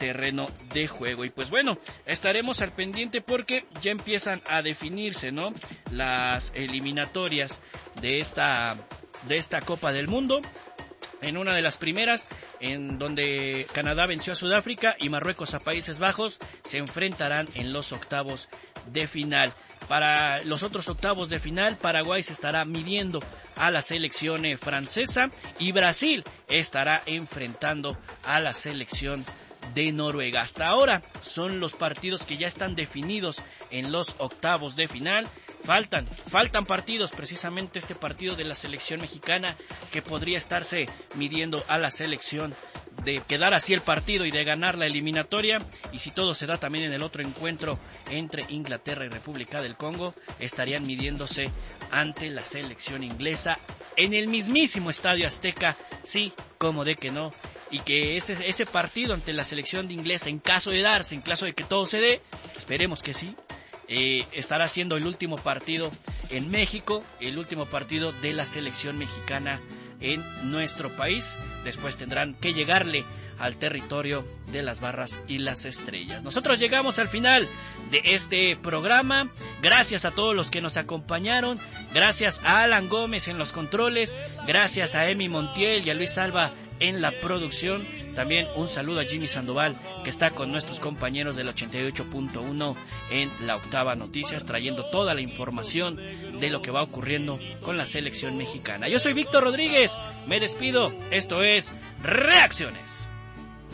terreno de juego. Y pues bueno, estaremos al pendiente porque ya empiezan a definirse, ¿no?, las eliminatorias de esta Copa del Mundo. En una de las primeras, en donde Canadá venció a Sudáfrica y Marruecos a Países Bajos, se enfrentarán en los octavos de final. Para los otros octavos de final, Paraguay se estará midiendo a la selección francesa y Brasil estará enfrentando a la selección de Noruega. Hasta ahora son los partidos que ya están definidos en los octavos de final. Faltan partidos, precisamente este partido de la selección mexicana que podría estarse midiendo a la selección de quedar así el partido y de ganar la eliminatoria. Y si todo se da también en el otro encuentro entre Inglaterra y República del Congo, estarían midiéndose ante la selección inglesa en el mismísimo Estadio Azteca, sí, como de que no. Y que ese partido ante la selección inglesa, en caso de que todo se dé, esperemos que sí, estará siendo el último partido en México, el último partido de la selección mexicana en nuestro país. Después tendrán que llegarle al territorio de las barras y las estrellas. Nosotros llegamos al final de este programa. Gracias a todos los que nos acompañaron. Gracias a Alan Gómez en los controles. Gracias a Emi Montiel y a Luis Alba en la producción. También un saludo a Jimmy Sandoval, que está con nuestros compañeros del 88.1 en la Octava Noticias, trayendo toda la información de lo que va ocurriendo con la selección mexicana. Yo soy Víctor Rodríguez, me despido. Esto es Reacciones.